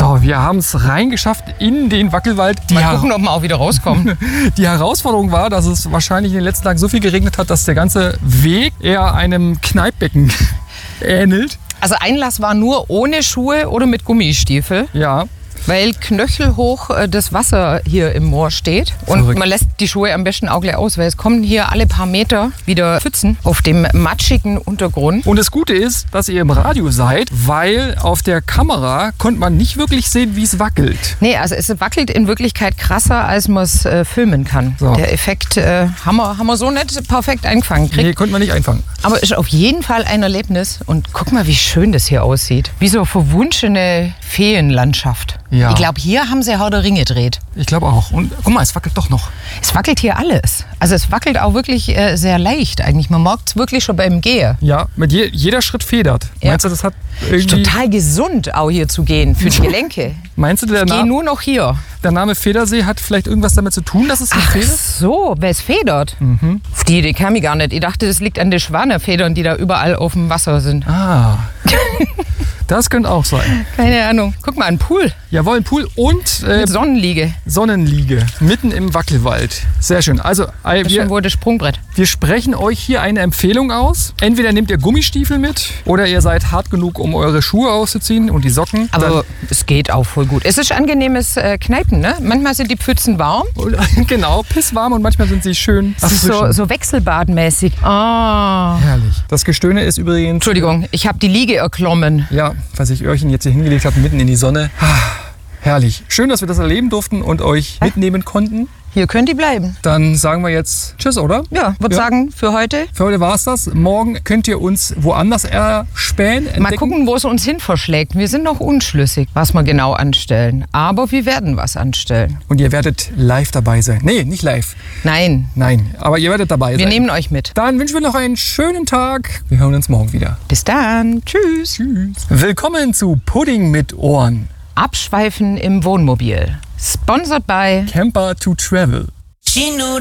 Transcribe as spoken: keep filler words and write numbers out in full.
So, wir haben es reingeschafft in den Wackelwald. Die Mal gucken, ob wir auch wieder rauskommen. Die Herausforderung war, dass es wahrscheinlich in den letzten Tagen so viel geregnet hat, dass der ganze Weg eher einem Kneippbecken ähnelt. Also Einlass war nur ohne Schuhe oder mit Gummistiefel. Ja. Weil knöchelhoch äh, das Wasser hier im Moor steht. Und Verrückt. man lässt die Schuhe am besten auch gleich aus, weil es kommen hier alle paar Meter wieder Pfützen auf dem matschigen Untergrund. Und das Gute ist, dass ihr im Radio seid, weil auf der Kamera konnte man nicht wirklich sehen, wie es wackelt. Nee, also es wackelt in Wirklichkeit krasser, als man es äh, filmen kann. So. Der Effekt äh, haben, wir, haben wir so nicht perfekt eingefangen gekriegt. Nee, konnte man nicht einfangen. Aber ist auf jeden Fall ein Erlebnis. Und guck mal, wie schön das hier aussieht. Wie so eine verwunschene Feenlandschaft. Ja. Ich glaube, hier haben sie Herr der Ringe gedreht. Ich glaube auch. Und guck mal, es wackelt doch noch. Es wackelt hier alles. Also es wackelt auch wirklich äh, sehr leicht eigentlich. Man merkt es wirklich schon beim Gehen. Ja, mit je, jeder Schritt federt. Ja. Meinst du, das hat Ist irgendwie... total gesund, auch hier zu gehen, für die Gelenke. Meinst du, der, Ich gehe Na nur noch hier. der Name Federsee hat vielleicht irgendwas damit zu tun, dass es nicht Ach federt? so, wer es federt. Mhm. Auf die Idee kam ich gar nicht. Ich dachte, das liegt an den Schwanefedern, die da überall auf dem Wasser sind. Ah, das könnte auch sein. Keine Ahnung. Guck mal, ein Pool Jawohl, ein Pool und äh, mit Sonnenliege. Sonnenliege mitten im Wackelwald. Sehr schön. Also äh, Das ist wir, schon wohl das Sprungbrett. wir sprechen euch hier eine Empfehlung aus. Entweder nehmt ihr Gummistiefel mit oder ihr seid hart genug, um eure Schuhe auszuziehen und die Socken. Aber es geht auch voll gut. Es ist angenehmes äh, Kneipen, ne? Manchmal sind die Pfützen warm. Dann, genau, pisswarm und manchmal sind sie schön Das ist so, erfrischend. so wechselbadmäßig. Ah. Herrlich. Das Gestöhne ist übrigens... Entschuldigung, ich habe die Liege erklommen. Ja, was ich Öhrchen jetzt hier hingelegt habe, mitten in die Sonne. Ah, herrlich. Schön, dass wir das erleben durften und euch mitnehmen konnten. Hier könnt ihr bleiben. Dann sagen wir jetzt Tschüss, oder? Ja, würde Ja. sagen, für heute. Für heute war es das. Morgen könnt ihr uns woanders erspähen. Mal entdecken. gucken, wo es uns hin verschlägt. Wir sind noch unschlüssig, was wir genau anstellen. Aber wir werden was anstellen. Und ihr werdet live dabei sein. Nee, nicht live. Nein, Nein, aber ihr werdet dabei wir sein. nehmen euch mit. Dann wünschen wir noch einen schönen Tag. Wir hören uns morgen wieder. Bis dann. Tschüss. Tschüss. Willkommen zu Pudding mit Ohren. Abschweifen im Wohnmobil. Sponsored by Camper to Travel. She knew